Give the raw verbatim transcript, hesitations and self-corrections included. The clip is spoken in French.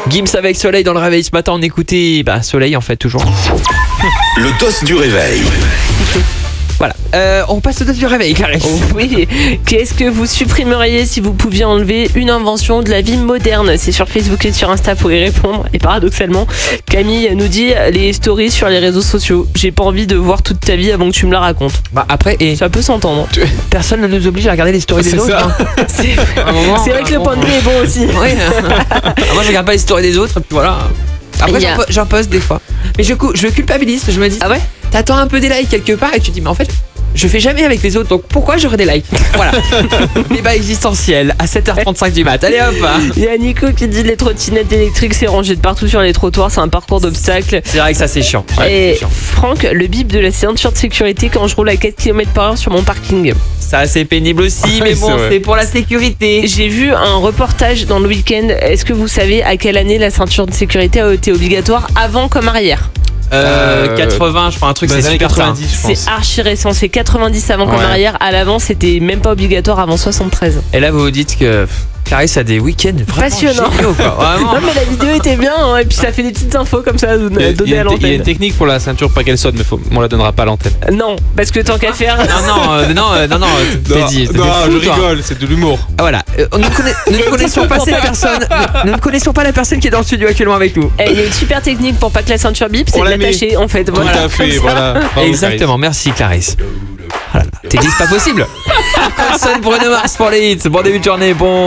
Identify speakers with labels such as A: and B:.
A: Gims avec Soleil dans le réveil ce matin, on écoutait bah, Soleil en fait toujours.
B: Le dos du réveil.
A: Voilà, euh, on passe au dos du réveil, Clarisse.
C: Oh oui, qu'est-ce que vous supprimeriez si vous pouviez enlever une invention de la vie moderne? C'est sur Facebook et sur Insta pour y répondre. Et paradoxalement, Camille nous dit les stories sur les réseaux sociaux. J'ai pas envie de voir toute ta vie avant que tu me la racontes.
A: Bah après, et
C: Ça peut s'entendre.
A: personne ne nous oblige à regarder les stories des
D: C'est
A: autres.
D: ça.
A: hein.
C: C'est
A: À un moment,
C: c'est vrai que le
A: bon,
C: point de vue est bon aussi.
A: Ouais. Ah, moi je regarde pas les stories des autres, puis voilà. Après
C: Il y a-
A: j'en, po- j'en poste des fois. Mais je, cou- je culpabilise, je me dis,
C: Ah ouais?
A: t'attends un peu des likes quelque part et tu te dis, mais en fait, je fais jamais avec les autres, donc pourquoi j'aurais des likes? Voilà. Débat existentiel à sept heures trente-cinq du mat. Allez hop.
C: Il y a Nico qui dit les trottinettes électriques, c'est rangé de partout sur les trottoirs, c'est un parcours d'obstacles.
A: C'est vrai que ça c'est chiant. Ouais,
C: Et
A: c'est chiant.
C: Franck, le bip de la ceinture de sécurité quand je roule à quatre kilomètres par heure sur mon parking.
A: Ça c'est pénible aussi, mais
D: C'est
A: bon,
D: vrai.
A: c'est pour la sécurité.
C: J'ai vu un reportage dans le week-end. Est-ce que vous savez à quelle année la ceinture de sécurité a été obligatoire, avant comme arrière?
A: Euh,
D: Euh,
A: quatre-vingts, je crois un truc,
D: Dans
A: c'est
D: les années
A: super tard.
D: quatre-vingt-dix, je pense.
C: C'est archi récent, c'est quatre-vingt-dix avant comme
D: Ouais.
C: arrière. À l'avant, c'était même pas obligatoire avant soixante-treize.
A: Et là vous vous dites que pff, Clarisse a des week-ends vraiment
C: Passionnant.
A: géniaux, quoi. Vraiment.
C: Non mais la vidéo était bien, hein, et puis ça fait des petites infos comme ça à don-
D: Il y a- il y
C: donner
D: a
C: à
D: une te- il y a
C: l'antenne.
D: une technique pour la ceinture, pas qu'elle sonne, mais faut, on la donnera pas à l'antenne.
C: Non, parce que tant qu'à faire.
A: Non, non, euh, non, euh, non, non, t'es dit. t'es
D: non,
A: fou,
D: je
A: toi.
D: rigole, c'est de l'humour.
A: Ah, voilà, Euh, nous, ne connais- nous ne connaissons pas cette personne. Nous, nous ne connaissons pas la personne qui est dans le studio actuellement avec nous.
C: Eh, Il y a une super technique pour pas que la ceinture bip, c'est
D: On
C: de
D: la met.
C: l'attacher en fait.
D: Tout
C: Voilà.
D: à fait,
C: Comme ça.
D: voilà. Bravo,
A: Exactement, merci Clarisse. Oh là là, t'es dit, c'est pas possible. Personne pour Bruno Mars pour les hits. Bon début de journée, bon.